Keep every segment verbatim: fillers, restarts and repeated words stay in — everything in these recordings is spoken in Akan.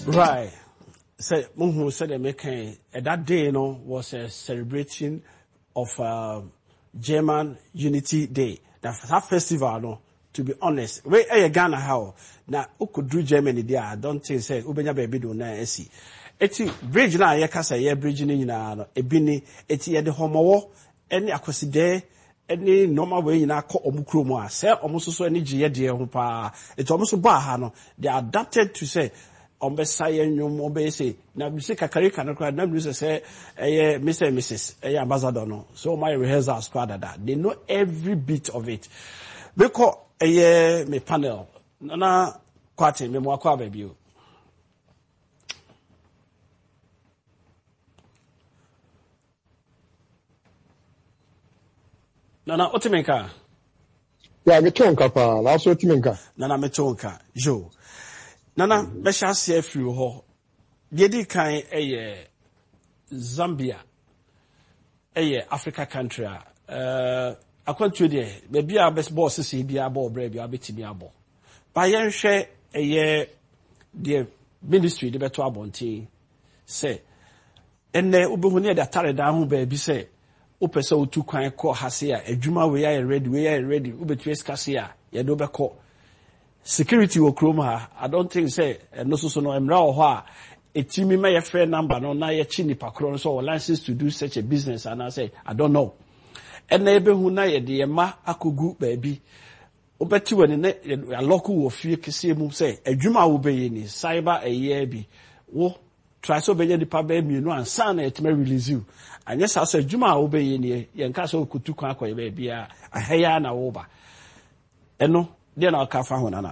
Right. So, Munhu said they make that day, you know, was a celebration of uh, German Unity Day. That festival, no, to be honest, we a Ghana how now who could do Germany there? I don't think say Ubenya baby do na esi. Eti bridge na ye kasa ye bridge ni nyina no ebini eti ye de homowo ene akwaside ene normal way nyina ko omukro mu a se omusoso ene giye de ho pa eti omuso ba ha no they are adapted to say ombe sayen nyum ombe say na bi se kakari kan kra na bi say eh Mister and Missus eh ambassador no so my rehearsal squad that they know every bit of it because eh me panel na kwate me mo akwa ba bi o Nana otimenka ya metonka pa na so otimenka Nana metonka jo Nana mesha se afiri ho dedi kan eye Zambia eye Africa country a eh akwantu de be bia best boss se bia bo bra bia betimi abo ba yen hwe eye the ministry de beto abonti say enne ubehu ne da tare da ho ba bi say opese otu kwan ko hase a adwuma we ya ready we ya ready ubetu eskase a ye do beko security wo krom ha I don't think say no so so no emra wo ho a etimi me ye fair number no na ye chi nipa kro so license to do such a business and I say I don't know and na ebehu na ye de ma akogu ba bi obeti woni na ya local wo fie kese mu say adwuma wo be ye ni cyber a year bi wo try so be ye nipa ba mi no ansa na etime release you anya sa so adwuma wo be ye ni ye nka so kutu kwan akoye ba bia ahaya na wo ba eno de na ka fa ho na na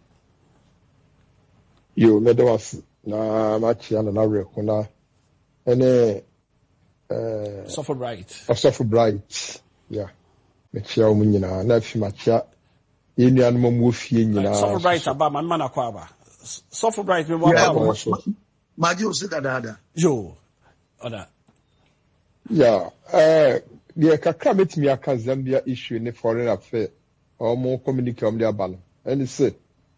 yo me do was na ma chia na na reku na ene eh suffer bright suffer bright yeah me chia o nyina na fi ma chia yenu anu mo fie nyina suffer bright aba man man akwa aba suffer bright me ba ma ji o se dada yo oda yeah eh the kakra metimi aka Zambia issue ne foreign affair or more communicate on their ballot and they say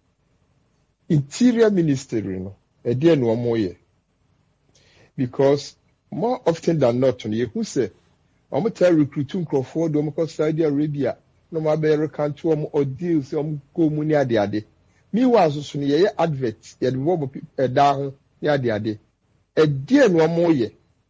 interior ministry no e dey no more ye because more often than not you who say I'm tell recruiting crowd do mo Saudi Arabia no ma be recount am or deal say am go mu ni ade ade me was so ne ye advert ye wo mo da ho ni ade ade e dey no more ye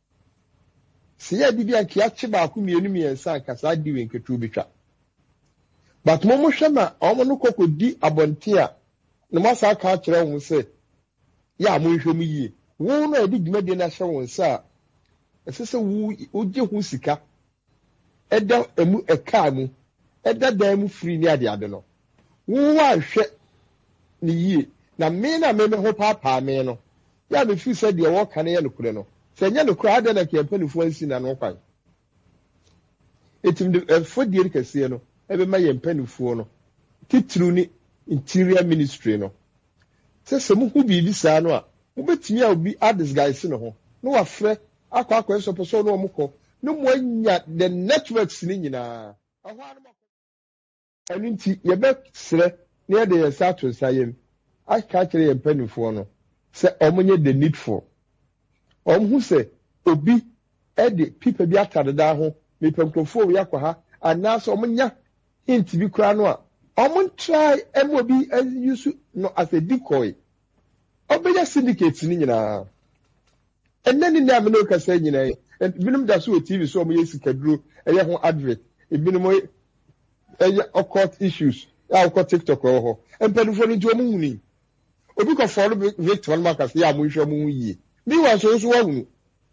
se ye bibia ki ache ba ko mienu miensa ka sa di wen ketu bitwa but momo hwema omo no kokodi abonte a no masa ka kire wo se ya mo hwem yi wo no edi dwumade na hye wo se a esese wo oje hu sika eda emu eka mu eda dan mu free ni ade ade no wo wa hwe ni yi na me na me me ho papa me no ya me fi se de wo ka na ye no kure no se nya no kure ade na ke mpanifu ansi na no kwan etim de fodie kase no ebe ma ye mpanifu no titru ni interior ministry no se se mu hu bi bi sa no a wo betimi a obi adis guys no ho no wa frɛ akwa akwa so person no omukɔ no mo anya the networks ni nyina ahwa no anu nti ye be srɛ ne ye de ye sa to sayem aka kire ye mpanifu no se omonye the needful omhu se obi e de people bi atadeda ho me pemkrofo wi akwa ha anaso omonya hint bi kura no a omon try emo bi use no as a decoy obeya syndicate ni nyina enani na me no kasa nyina binum da so o T V so omo yesikaduro eye ho advert ebinum eye occult issues ya occult TikTok ho empanufo ni nti omo huni obi ko follow victim man kasa ya mo hwe mo yi mi wa so so wahunu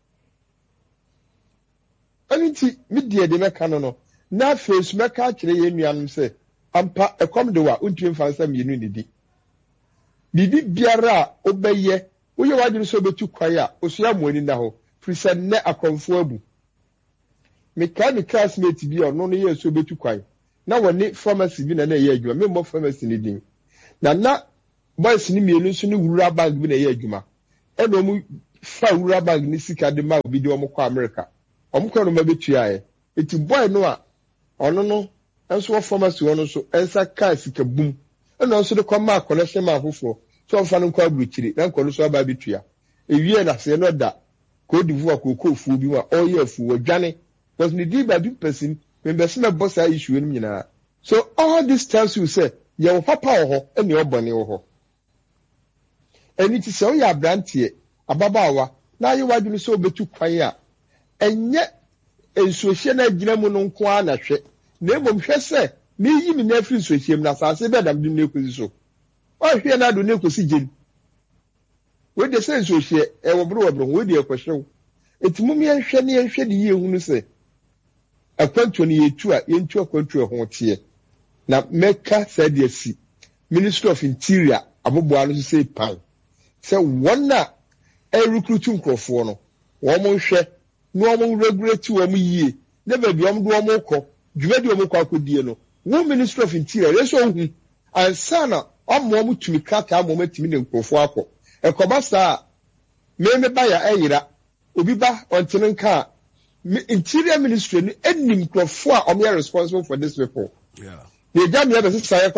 anti media de meka no no na face meka kire ye nuanum se ampa ekom de wa untiem fansa mienu ni di bibi biara obeye woye wadiri so betu kwai a osua moani na ho frisa ne akonfo abu meka ni classmate bi ono no ye so betu kwai na woni pharmacy bi na na ye adwuma me mo pharmacy ni din na na boys ni mienu so ni wura bag bi na ye adwuma e no mu fa wura bag ni sika de ma obi de omo kwa America omo kwa no ma betua e eti boy no a ono no enso pharmacy ono so ensa ka sika bum e no so de kwa ma connection ma foforo so fa no kwa bruchiri na nkɔ no so aba bitua ewie na se no da ko divu akoko fu bi wa oye fu wadwane because ni di ba bi person members na boss a issue no nyina so all this tells you say ye wo papa wo ho ene obone wo ho eni ti se o ya brantie ababawa na ye wadwene so obetu kwan a enye ensuohye na gina mu no nko a na hwe na emom hwe se ni yi mi na afri nsuohye mu na saase be dam dim na ekozi so o hwe na do na ekosi gin we de se nsuohye e wo bro wo bro we de ekohyew etimum ye hwe ne ye hwe de ye hunu se akwanto ne yetu a yentu akwanto ho tie na meka said yesi Ministry of Interior aboboa no say pan say wonna e recruit nkrofo no wo mo hwe no mo regulate wo mo yie na ba bi wo mo do mo kɔ dwumadi wo mo kɔ akodie no wo Ministry of Interior yeso hu ansana omo mo tumi kraka mo matimi ne nkrofo akɔ ekoba saa me me ba ya eyira obi ba ontene nka Interior Ministry ni enim nkrofo a omo responsible for this people yeah the jam here be say